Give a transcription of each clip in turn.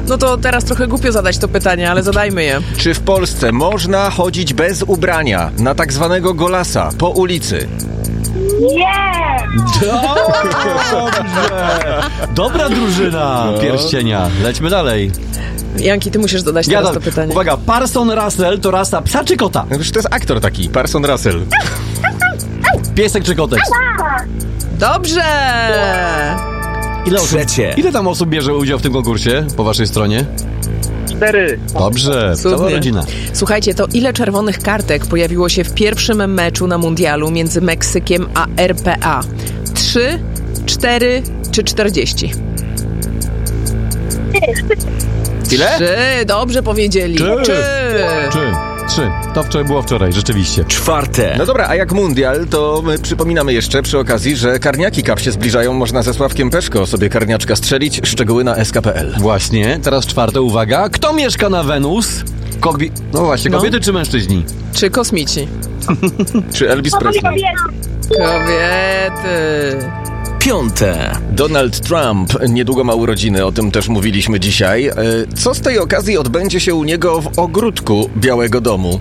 No to teraz trochę głupio zadać to pytanie, ale zadajmy je. Czy w Polsce można chodzić bez ubrania na tak zwanego golasa po ulicy? Nie! Dobrze! Dobra drużyna pierścienia. Lećmy dalej. Janki, ty musisz dodać teraz to pytanie. Uwaga, Parson Russell to rasa psa czy kota? No, to jest aktor taki, Parson Russell. Piesek czy kotek? Dobrze! Ile tam osób bierze udział w tym konkursie po waszej stronie? 4. Dobrze, cała Cudnie. rodzina. Słuchajcie, to ile czerwonych kartek pojawiło się w pierwszym meczu na mundialu między Meksykiem a RPA? 3, 4 czy 40? Ile? 3, dobrze powiedzieli. Trzy. To wczoraj było wczoraj, rzeczywiście. 4. No dobra, a jak mundial, to my przypominamy jeszcze przy okazji, że karniaki Cup się zbliżają. Można ze Sławkiem Peszko sobie karniaczka strzelić. Szczegóły na sk.pl. Właśnie, teraz 4, uwaga. Kto mieszka na Wenus? No właśnie, kobiety czy mężczyźni? Czy kosmici? Czy Elvis Presley? Kobiety. 5. Donald Trump niedługo ma urodziny, o tym też mówiliśmy dzisiaj. Co z tej okazji odbędzie się u niego w ogródku Białego Domu?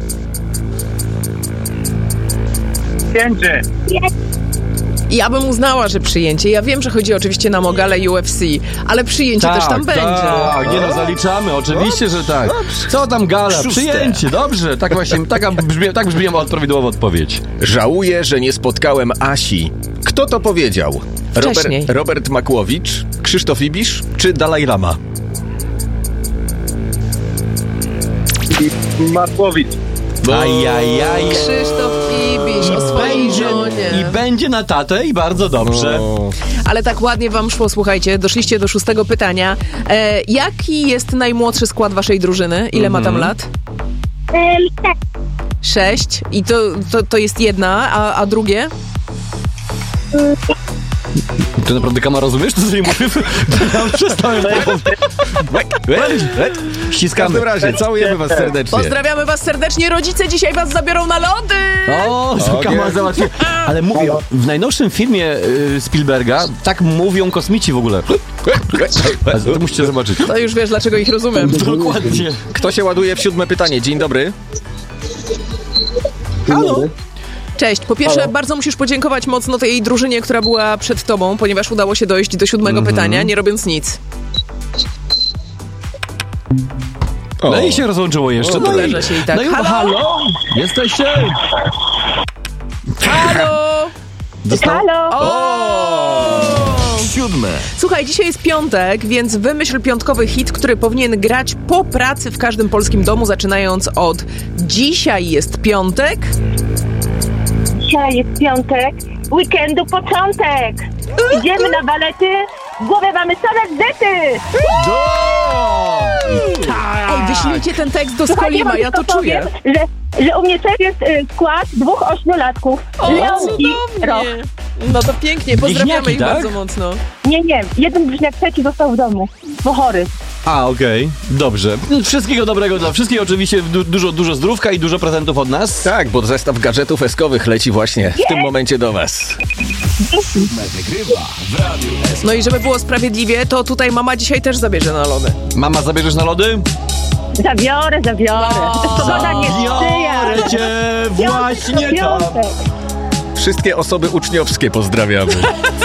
5. Ja bym uznała, że przyjęcie. Ja wiem, że chodzi oczywiście na Mogale UFC, ale przyjęcie też tam będzie. Tak, nie no, zaliczamy, oczywiście, że tak. Co tam gala? 6. Przyjęcie, dobrze. Tak właśnie, tak brzmi prawidłowa odpowiedź. Żałuję, że nie spotkałem Asi. Kto to powiedział? Wcześniej. Robert Makłowicz, Krzysztof Ibisz czy Dalaj Lama? Markowicz. Ajajaj. Krzysztof Ibisz o swojej żonie. I będzie na tatę i bardzo dobrze. Ale tak ładnie wam szło, słuchajcie, doszliście do 6. pytania. Jaki jest najmłodszy skład waszej drużyny? Ile ma tam lat? 6. I to jest jedna, a drugie? Ty naprawdę, Kama, rozumiesz, co sobie mówię? Ja przestałem. W Ściskamy. każdym razie, całujemy was serdecznie. Pozdrawiamy was serdecznie. Rodzice dzisiaj was zabiorą na lody! O, Kama załatwi. Ale mówię, w najnowszym filmie Spielberga tak mówią kosmici w ogóle. To musicie zobaczyć. To już wiesz, dlaczego ich rozumiem. Dokładnie. Kto się ładuje w 7. pytanie? Dzień dobry. Halo? Cześć. Po pierwsze, bardzo musisz podziękować mocno tej drużynie, która była przed tobą, ponieważ udało się dojść do 7. pytania, nie robiąc nic. No i się rozłączyło jeszcze. No Leżę się i tak. No i halo? Jesteście? Halo! Halo! O! 7. Słuchaj, dzisiaj jest piątek, więc wymyśl piątkowy hit, który powinien grać po pracy w każdym polskim domu, zaczynając od dzisiaj jest piątek. Dzisiaj jest piątek, weekendu początek. Idziemy na balety, w głowie mamy same zety. Ej, wyślijcie ten tekst do Słuchajcie, Skolima, wam ja to tylko Tak. czuję. powiem, że u mnie też jest skład 2 8-latków. Leon i Roch. No to pięknie, pozdrawiamy Bliźniaki, ich tak? bardzo mocno. Nie, jeden bliźniak trzeci został w domu, bo chory. A, okej. Dobrze. Wszystkiego dobrego dla wszystkich. Oczywiście dużo zdrówka i dużo prezentów od nas. Tak, bo zestaw gadżetów eskowych leci właśnie w tym momencie do was. No i żeby było sprawiedliwie, to tutaj mama dzisiaj też zabierze na lody. Mama, zabierzesz na lody? Zabiorę. Pogoda nie sprzyja. Biorę cię właśnie tam. Piątek. Wszystkie osoby uczniowskie pozdrawiamy.